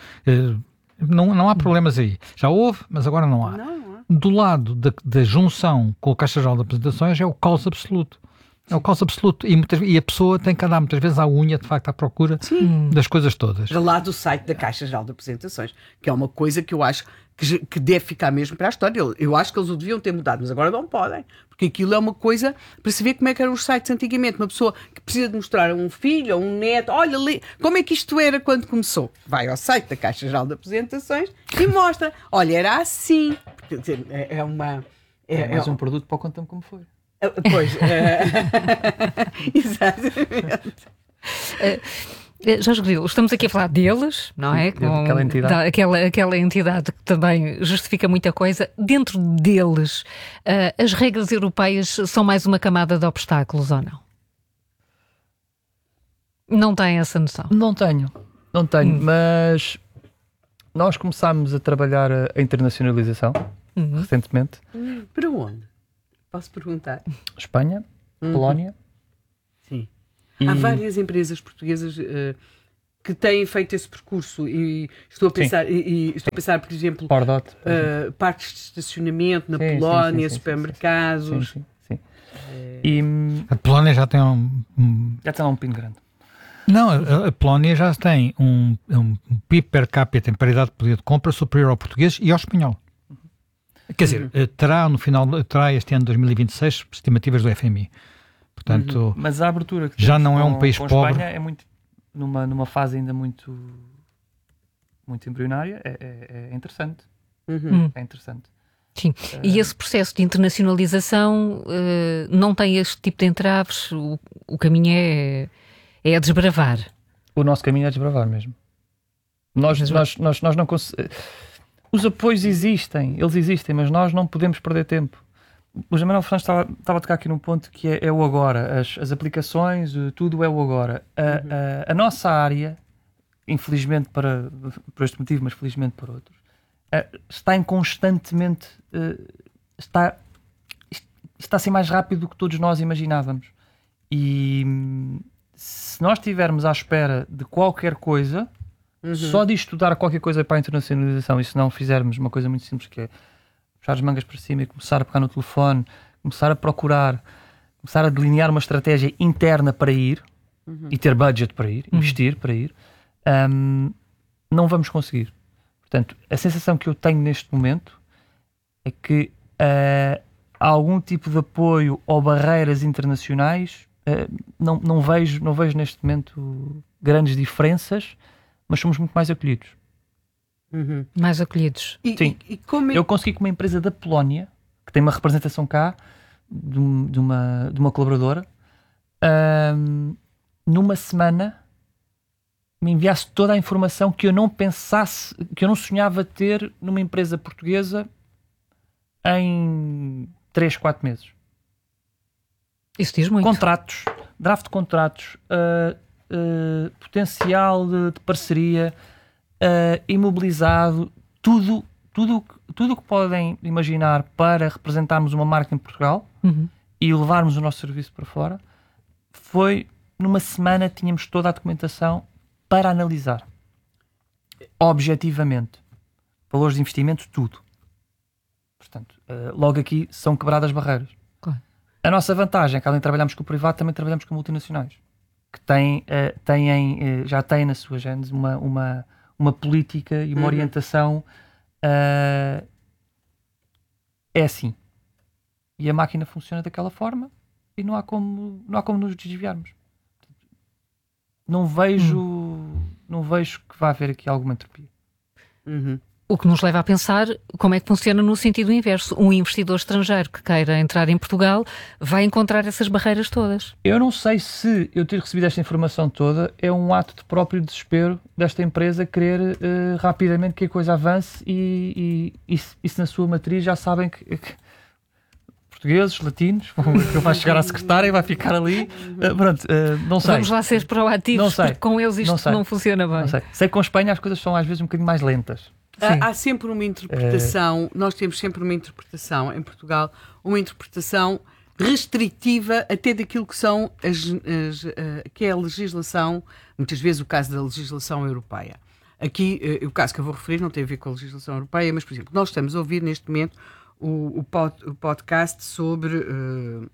Não, não há problemas aí. Já houve, mas agora não há. Não, não há. Do lado da, da junção com a Caixa Geral de Apresentações é o caos absoluto. É o caos absoluto. E, muitas, e a pessoa tem que andar muitas vezes à unha, de facto, à procura Sim. das coisas todas. De lá do site da Caixa Geral de Apresentações, que é uma coisa que eu acho que, que deve ficar mesmo para a história. Eu, eu acho que eles o deviam ter mudado, mas agora não podem. Porque aquilo é uma coisa para se ver como é que eram os sites antigamente. Uma pessoa que precisa de mostrar a um filho ou um neto, olha ali, como é que isto era quando começou? Vai ao site da Caixa Geral de Apresentações e mostra. Olha, era assim. Quer dizer, é, é uma... É, é mais um produto para o contamos como foi. Pois, é... exatamente. Uh, Jorge Grilo, estamos aqui a falar deles, não é? Com aquela entidade. Da, aquela, aquela entidade que também justifica muita coisa. Dentro deles, uh, as regras europeias são mais uma camada de obstáculos ou não? Não tem essa noção? Não tenho, não tenho, hum. mas nós começámos a trabalhar a internacionalização uhum. recentemente. Hum, para onde? Posso perguntar? Espanha, uhum. Polónia. Sim. E... Há várias empresas portuguesas uh, que têm feito esse percurso e estou a pensar, e, e estou a pensar por exemplo, Pordot, por uh, parques de estacionamento na sim, Polónia, sim, sim, supermercados. Sim, sim, sim. É... E... A Polónia já tem um... um... Já tem lá um pino grande. Não, a, a Polónia já tem um, um P I B per capita em paridade de poder de compra superior ao português e ao espanhol. Quer dizer, uhum. terá no final, terá este ano dois mil e vinte e seis estimativas do F M I. Portanto, uhum. Mas a abertura que já não é um com, país com pobre. Espanha é muito, numa, numa fase ainda muito, muito embrionária, é, é, é interessante. Uhum. É interessante. Sim. Uh, e esse processo de internacionalização uh, não tem este tipo de entraves? O, o caminho é, é a desbravar. O nosso caminho é desbravar mesmo. Nós, nós, nós, nós não conseguimos... Os apoios existem, eles existem, mas nós não podemos perder tempo. O José Manuel Fernandes estava, estava a tocar aqui num ponto que é, é o agora. As, as aplicações, tudo é o agora. A, uhum. a, a nossa área, infelizmente para, por este motivo, mas felizmente por outros, está em constantemente... Está, está a ser mais rápido do que todos nós imaginávamos. E se nós estivermos à espera de qualquer coisa... Uhum. Só de estudar qualquer coisa para a internacionalização, e se não fizermos uma coisa muito simples que é puxar as mangas para cima e começar a pegar no telefone, começar a procurar, começar a delinear uma estratégia interna para ir uhum. e ter budget para ir, uhum. investir para ir, um, não vamos conseguir. Portanto, a sensação que eu tenho neste momento é que uh, há algum tipo de apoio ou barreiras internacionais, uh, não, não, vejo, não vejo neste momento grandes diferenças, mas somos muito mais acolhidos. Uhum. Mais acolhidos. E, Sim. E, e como é... Eu consegui com uma empresa da Polónia, que tem uma representação cá, de, de, uma, de uma colaboradora, um, numa semana me enviasse toda a informação que eu não pensasse, que eu não sonhava ter numa empresa portuguesa em três, quatro meses. Isso diz muito. Contratos, draft de contratos, uh, uh, potencial de, de parceria, uh, imobilizado, tudo tudo tudo o que podem imaginar para representarmos uma marca em Portugal Uhum. e levarmos o nosso serviço para fora. Foi, numa semana, tínhamos toda a documentação para analisar. Objetivamente. Valores de investimento, tudo. Portanto, uh, logo aqui são quebradas barreiras. Claro. A nossa vantagem é que, além de trabalharmos com o privado, também trabalhamos com multinacionais, que têm, uh, têm, uh, já têm na sua gênese uma, uma, uma política e uma Uhum. orientação. Uh, é assim. E a máquina funciona daquela forma e não há como, não há como nos desviarmos. Não vejo, Hum. não vejo que vá haver aqui alguma entropia. Uhum. O que nos leva a pensar como é que funciona no sentido inverso. Um investidor estrangeiro que queira entrar em Portugal vai encontrar essas barreiras todas. Eu não sei se eu ter recebido esta informação toda é um ato de próprio desespero desta empresa querer uh, rapidamente que a coisa avance e, e, e, se, e se na sua matriz já sabem que, que portugueses, latinos, que vai chegar à secretária e vai ficar ali. Uh, pronto, uh, não sei. Vamos lá ser proativos, Não sei. porque com eles isto Não não, sei. funciona bem. Não sei. Sei que com a Espanha as coisas são às vezes um bocadinho mais lentas. Sim. Há, há sempre uma interpretação, nós temos sempre uma interpretação em Portugal, uma interpretação restritiva até daquilo que são as, as, uh, que é a legislação, muitas vezes o caso da legislação europeia. Aqui, uh, o caso que eu vou referir não tem a ver com a legislação europeia, mas, por exemplo, nós estamos a ouvir neste momento o, o, pod, o podcast sobre uh,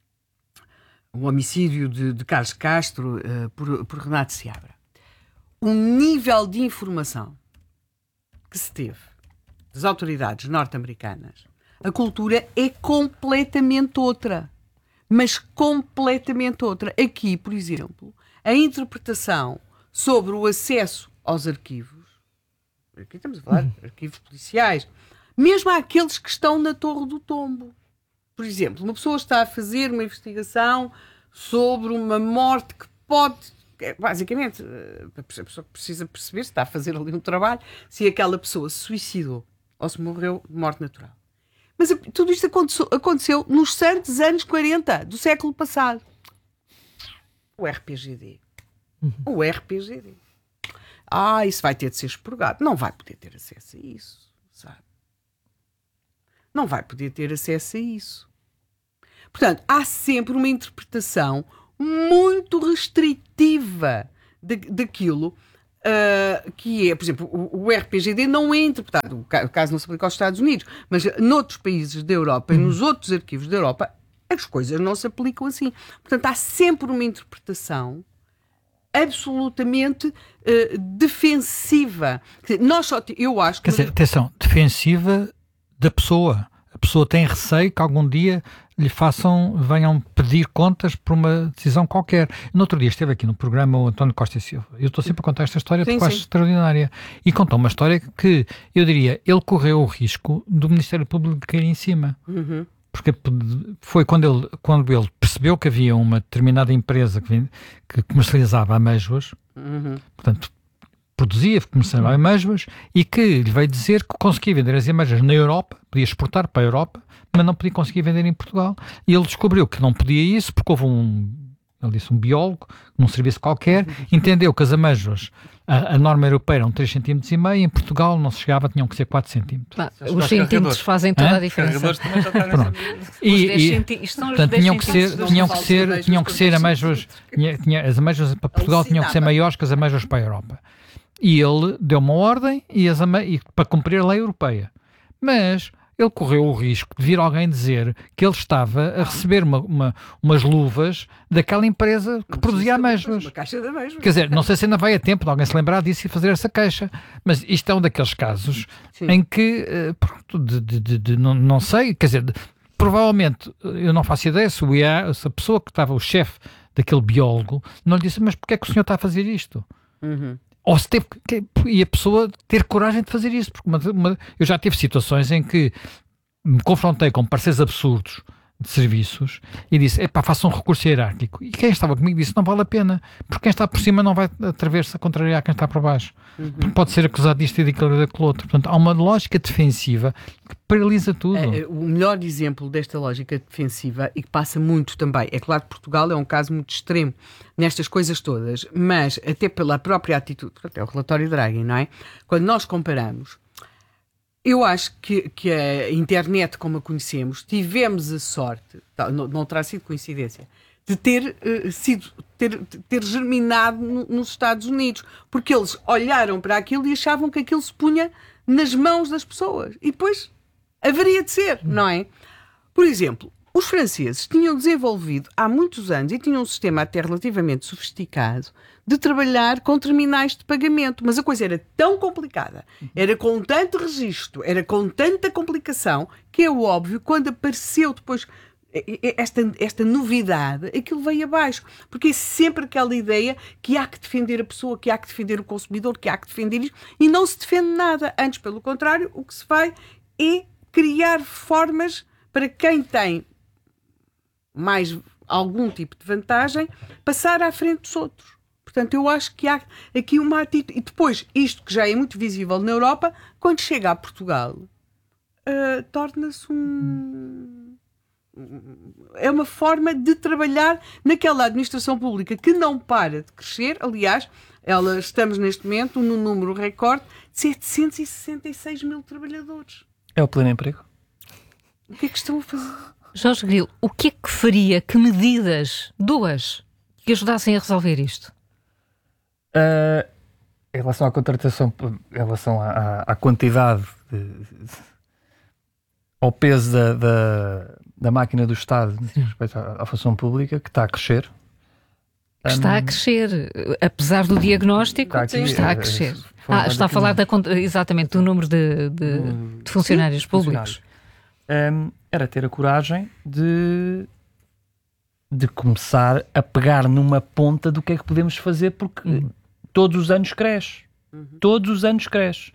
o homicídio de, de Carlos Castro uh, por, por Renato Seabra. O nível de informação que se teve das autoridades norte-americanas, a cultura é completamente outra. Mas completamente outra. Aqui, por exemplo, a interpretação sobre o acesso aos arquivos, aqui estamos a falar de arquivos policiais, mesmo àqueles que estão na Torre do Tombo. Por exemplo, uma pessoa está a fazer uma investigação sobre uma morte que pode... Basicamente, a pessoa precisa perceber se está a fazer ali um trabalho, se aquela pessoa se suicidou ou se morreu de morte natural. Mas tudo isto aconteceu, aconteceu nos santos anos quarenta do século passado. O R P G D. Uhum. O R P G D. Ah, isso vai ter de ser expurgado. Não vai poder ter acesso a isso, sabe? Não vai poder ter acesso a isso. Portanto, há sempre uma interpretação muito restritiva de, daquilo uh, que é, por exemplo, o, o R P G D não é interpretado, o caso não se aplica aos Estados Unidos, mas noutros países da Europa e nos outros arquivos da Europa, as coisas não se aplicam assim. Portanto, há sempre uma interpretação absolutamente uh, defensiva. Quer dizer, nós só, eu acho que... Quer dizer, atenção, defensiva da pessoa. A pessoa tem receio que algum dia lhe façam, venham pedir contas por uma decisão qualquer. No outro dia esteve aqui no programa o António Costa e Silva. Eu estou sempre a contar esta história porque eu acho extraordinária. E contou uma história que, eu diria, ele correu o risco do Ministério Público cair em cima. Uhum. Porque foi quando ele, quando ele percebeu que havia uma determinada empresa que, que comercializava amêijoas, uhum. portanto, produzia, comercializava amêijoas, e que lhe veio dizer que conseguia vender as amêijoas na Europa, podia exportar para a Europa, mas não podia conseguir vender em Portugal. E ele descobriu que não podia isso porque houve um, ele disse, um biólogo, num serviço qualquer, entendeu que as amêijoas, a, a norma europeia eram três centímetros e meio, em Portugal não se chegava, tinham que ser quatro centímetros. Ah, os centímetros fazem toda Hã? a diferença. E, dez e, centi... Isto são os portanto, dez tinham que ser, centímetros. tinham que ser, tinham que ser amêijoas, tinha, tinha, as amêijoas para Portugal tinham que ser maiores que as amêijoas para a Europa. E ele deu uma ordem e as ame... e para cumprir a lei europeia. Mas ele correu o risco de vir alguém dizer que ele estava a receber uma, uma, umas luvas daquela empresa que produzia amêijoas. Uma caixa de amêijoas. Quer dizer, não sei se ainda vai a tempo de alguém se lembrar disso e fazer essa queixa, mas isto é um daqueles casos Sim. em que, pronto, de, de, de, de, não, não sei, quer dizer, de, provavelmente, eu não faço ideia se, o I A, se a pessoa que estava, o chefe daquele biólogo, não lhe disse, mas porquê é que o senhor está a fazer isto? Uhum. Ou se teve que, e a pessoa ter coragem de fazer isso, porque uma, uma, eu já tive situações em que me confrontei com pareceres absurdos de serviços e disse, epá, faça um recurso hierárquico. E quem estava comigo disse, não vale a pena, porque quem está por cima não vai atrever-se a contrariar quem está por baixo. Uhum. Pode ser acusado disto e daquilo e daquele outro. Portanto, há uma lógica defensiva que paralisa tudo. É, o melhor exemplo desta lógica defensiva, e que passa muito também, é claro que Portugal é um caso muito extremo nestas coisas todas, mas até pela própria atitude, é o relatório Draghi, não é? Quando nós comparamos, eu acho que, que a internet, como a conhecemos, tivemos a sorte, não, não terá sido coincidência, de ter, uh, sido, ter, ter germinado no, nos Estados Unidos, porque eles olharam para aquilo e achavam que aquilo se punha nas mãos das pessoas. E depois haveria de ser, não é? Por exemplo, os franceses tinham desenvolvido há muitos anos e tinham um sistema até relativamente sofisticado de trabalhar com terminais de pagamento, mas a coisa era tão complicada, era com tanto registro, era com tanta complicação, que é óbvio, quando apareceu depois esta, esta novidade, aquilo veio abaixo, porque é sempre aquela ideia que há que defender a pessoa, que há que defender o consumidor, que há que defender isto, e não se defende nada. Antes, pelo contrário, o que se vai é criar formas para quem tem mais algum tipo de vantagem passar à frente dos outros. Portanto, eu acho que há aqui uma atitude. E depois, isto que já é muito visível na Europa, quando chega a Portugal, uh, torna-se um... é uma forma de trabalhar naquela administração pública que não para de crescer. Aliás, ela, estamos neste momento no número recorde de setecentos e sessenta e seis mil trabalhadores. É o pleno emprego. O que é que estão a fazer? Jorge Grilo, o que é que faria, que medidas, duas, que ajudassem a resolver isto? Uh, em relação à contratação, em relação à, à, à quantidade, de, de, ao peso da, da, da máquina do Estado no respeito à, à função pública, que está a crescer. Que está um, a crescer, apesar do diagnóstico, está, aqui, está a crescer. Ah, está a falar da, exatamente do número de, de, de funcionários sim, públicos. Funcionários. Um, era ter a coragem de, de começar a pegar numa ponta do que é que podemos fazer, porque uhum. todos os anos cresce. Uhum. Todos os anos cresce.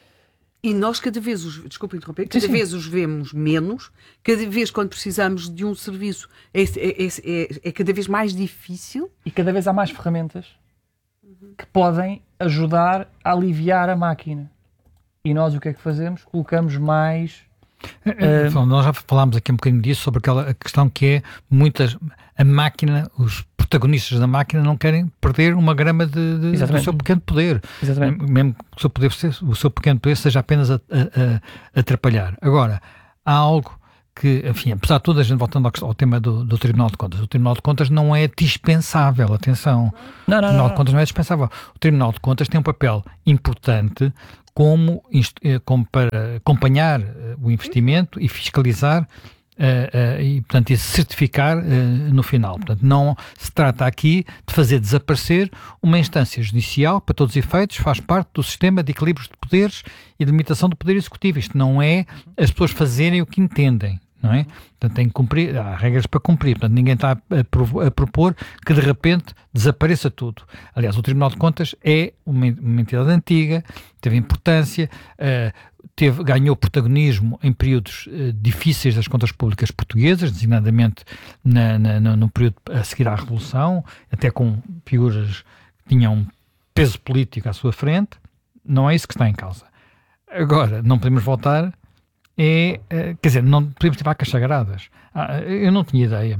E nós cada vez os, desculpa interromper, cada sim, sim. vez os vemos menos, cada vez quando precisamos de um serviço é, é, é, é cada vez mais difícil. E cada vez há mais ferramentas uhum. que podem ajudar a aliviar a máquina. E nós o que é que fazemos? Colocamos mais... Uh, então, nós já falámos aqui um bocadinho disso, sobre aquela questão que é muitas, a máquina, os protagonistas da máquina não querem perder uma grama de, de, do seu pequeno poder. Exatamente. Mesmo que o seu, poder, o seu pequeno poder seja apenas a, a, a atrapalhar. Agora, há algo que, enfim, apesar de tudo, a gente voltando ao, ao tema do, do Tribunal de Contas, o Tribunal de Contas não é dispensável, atenção. Não, não, o Tribunal não, de Contas não é dispensável. O Tribunal de Contas tem um papel importante como, como para acompanhar o investimento e fiscalizar uh, uh, e, portanto, e certificar uh, no final. Portanto, não se trata aqui de fazer desaparecer uma instância judicial, para todos os efeitos, faz parte do sistema de equilíbrios de poderes e de limitação do poder executivo. Isto não é as pessoas fazerem o que entendem. Não é? Portanto, tem que cumprir, há regras para cumprir, portanto, ninguém está a, pro, a propor que de repente desapareça tudo. Aliás, o Tribunal de Contas é uma, uma entidade antiga, teve importância, uh, teve, ganhou protagonismo em períodos uh, difíceis das contas públicas portuguesas, designadamente na, na, no, no período a seguir à Revolução, até com figuras que tinham peso político à sua frente. Não é isso que está em causa. Agora, não podemos voltar... É, quer dizer, não podemos ter vacas sagradas. Ah, eu não tinha ideia,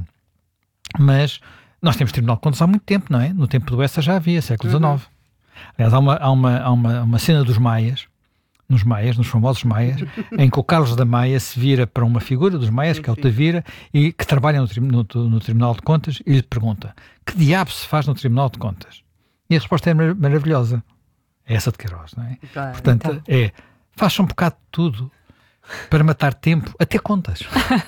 mas nós temos Tribunal de Contas há muito tempo, não é? No tempo do Bessa já havia, século dezenove. Uhum. Aliás, há uma, há, uma, há uma, uma cena dos Maias, nos Maias, nos famosos Maias, em que o Carlos da Maia se vira para uma figura dos Maias, que é o Tavira, e que trabalha no, no, no Tribunal de Contas, e lhe pergunta: que diabo se faz no Tribunal de Contas? E a resposta é mar- maravilhosa. É essa de Queiroz, não é? Tá, Portanto, tá. é, faz um bocado de tudo para matar tempo, até contas.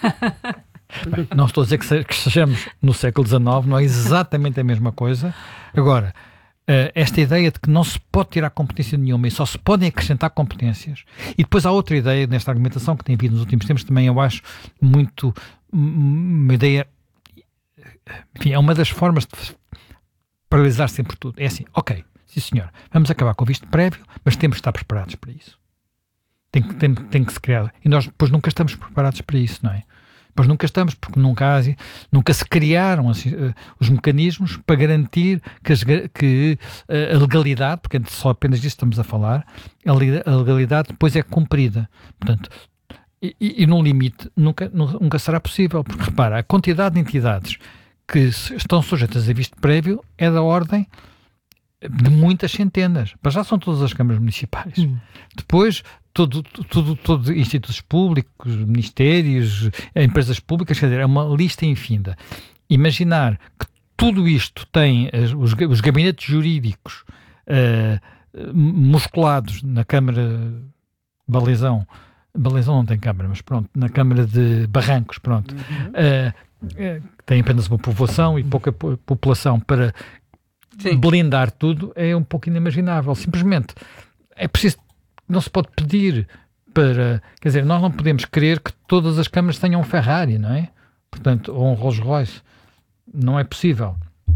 Bem, não estou a dizer que, se, que estejamos no século dezenove, não é exatamente a mesma coisa. Agora, uh, esta ideia de que não se pode tirar competência nenhuma e só se podem acrescentar competências. E depois há outra ideia nesta argumentação que tem havido nos últimos tempos, também eu acho muito uma ideia, enfim, é uma das formas de paralisar sempre tudo. É assim, ok, sim senhor, vamos acabar com o visto prévio, mas temos que estar preparados para isso. Tem que, tem, tem que se criar. E nós depois nunca estamos preparados para isso, não é? Pois nunca estamos, porque nunca, há, nunca se criaram assim, uh, os mecanismos para garantir que, as, que uh, a legalidade, porque só apenas disso estamos a falar, a, a legalidade depois é cumprida. Portanto, e, e, e num limite nunca, nunca será possível, porque repara, a quantidade de entidades que estão sujeitas a visto prévio é da ordem de muitas centenas. Mas já são todas as câmaras municipais. Hum. Depois, todo, todo, todo institutos públicos, ministérios, empresas públicas, quer dizer, é uma lista infinda. Imaginar que tudo isto tem os, os gabinetes jurídicos uh, musculados na Câmara Balizão, Balizão não tem Câmara, mas pronto, na Câmara de Barrancos, pronto, uhum. uh, uh, tem apenas uma povoação e pouca população para Sim. blindar tudo, é um pouco inimaginável. Simplesmente é preciso, não se pode pedir para, quer dizer, nós não podemos querer que todas as câmaras tenham um Ferrari, não é? Portanto, ou um Rolls Royce, não é possível.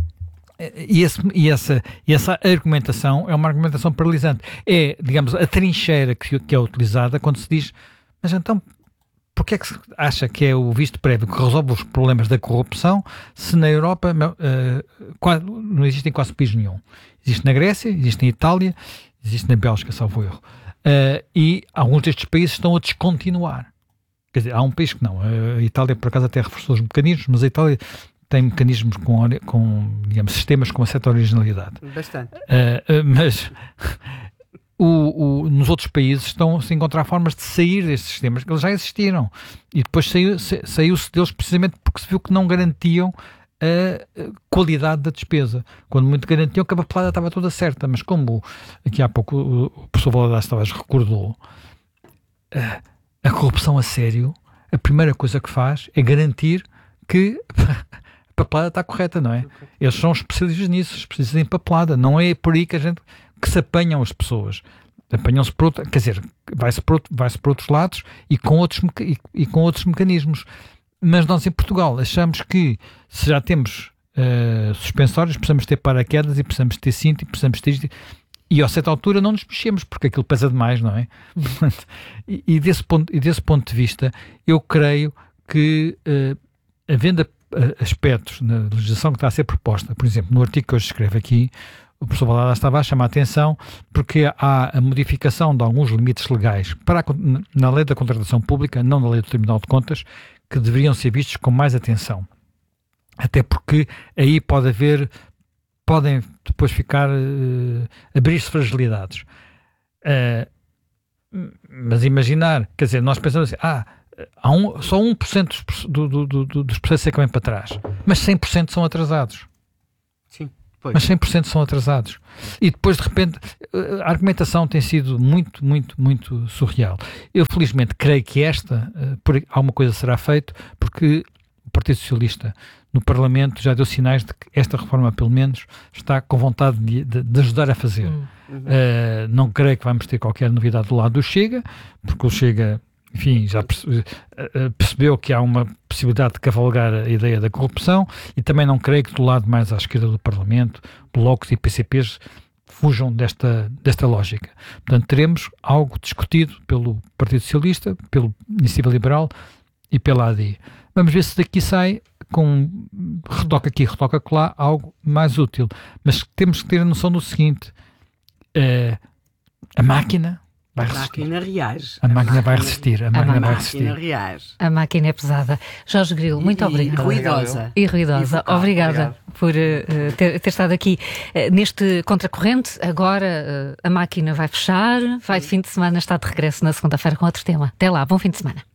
E, esse, e, essa, e essa argumentação é uma argumentação paralisante. É, digamos, a trincheira que, que é utilizada quando se diz, mas então porque é que se acha que é o visto prévio que resolve os problemas da corrupção se na Europa uh, quase, não existe em quase país nenhum? Existe na Grécia, existe na Itália, existe na Bélgica, salvo erro. Uh, e alguns destes países estão a descontinuar. Quer dizer, há um país que não. A Itália, por acaso, até reforçou os mecanismos, mas a Itália tem mecanismos com, com digamos, sistemas com uma certa originalidade. Bastante. Uh, uh, mas o, o, nos outros países estão-se a encontrar formas de sair destes sistemas, que eles já existiram. E depois saiu, saiu-se deles precisamente porque se viu que não garantiam a qualidade da despesa. Quando muito garantiam que a papelada estava toda certa. Mas como aqui há pouco o, o professor Valadares Tavares recordou, a, a corrupção a sério, a primeira coisa que faz é garantir que a papelada está correta, não é? Eles são especialistas nisso, especialistas em papelada. Não é por aí que a gente que se apanham as pessoas. Apanham-se por outro, quer dizer, vai-se por, vai-se por outros lados e com outros, e, e com outros mecanismos. Mas nós em Portugal achamos que se já temos uh, suspensórios, precisamos ter paraquedas e precisamos ter cinto e precisamos ter... E a certa altura não nos mexemos, porque aquilo pesa demais, não é? e, e, desse ponto, e desse ponto de vista, eu creio que, uh, havendo aspectos na legislação que está a ser proposta, por exemplo, no artigo que hoje escrevo aqui, o professor Valadares estava a chamar a atenção porque há a modificação de alguns limites legais para a, na lei da contratação pública, não na lei do Tribunal de Contas, que deveriam ser vistos com mais atenção. Até porque aí pode haver, podem depois ficar, uh, abrir-se fragilidades. Uh, mas imaginar, quer dizer, nós pensamos assim, ah, há um, só um por cento do, do, do, dos processos é que vem para trás, mas cem por cento são atrasados. Sim. Pois. Mas cem por cento são atrasados. E depois, de repente, a argumentação tem sido muito, muito, muito surreal. Eu, felizmente, creio que esta, por alguma coisa será feita, porque o Partido Socialista no Parlamento já deu sinais de que esta reforma, pelo menos, está com vontade de, de, de ajudar a fazer. Uhum. Uh, não creio que vamos ter qualquer novidade do lado do Chega, porque o Chega... Enfim, já percebeu que há uma possibilidade de cavalgar a ideia da corrupção e também não creio que do lado mais à esquerda do Parlamento, blocos e P C Ps fujam desta, desta lógica. Portanto, teremos algo discutido pelo Partido Socialista, pelo Iniciativa Liberal e pela A D. Vamos ver se daqui sai com retoca aqui, retoca lá, algo mais útil. Mas temos que ter a noção do seguinte, uh, a máquina... Vai a máquina reage. A, a máquina, máquina vai resistir. A, a máquina, vai resistir. Reage. A máquina é pesada. Jorge Grilo, muito obrigada. E ruidosa. E ruidosa. E Obrigada Obrigado. por uh, ter, ter estado aqui uh, neste contracorrente. Agora uh, a máquina vai fechar. Vai de fim de semana, está de regresso na segunda-feira com outro tema. Até lá, bom fim de semana.